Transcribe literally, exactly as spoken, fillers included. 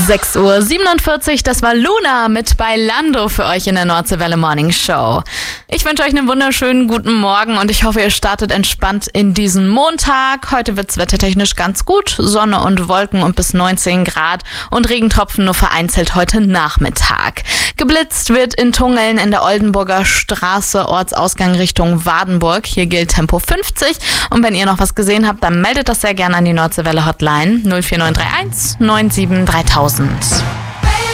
sechs Uhr siebenundvierzig, das war Luna mit Bailando für euch in der Nordseewelle Morning Show. Ich wünsche euch einen wunderschönen guten Morgen und ich hoffe, ihr startet entspannt in diesen Montag. Heute wird's wettertechnisch ganz gut, Sonne und Wolken und bis neunzehn Grad und Regentropfen nur vereinzelt heute Nachmittag. Geblitzt wird in Tungeln in der Oldenburger Straße, Ortsausgang Richtung Wadenburg. Hier gilt Tempo fünfzig und wenn ihr noch was gesehen habt, dann meldet das sehr gerne an die Nordseewelle Hotline null vier neun drei eins neun sieben dreitausend.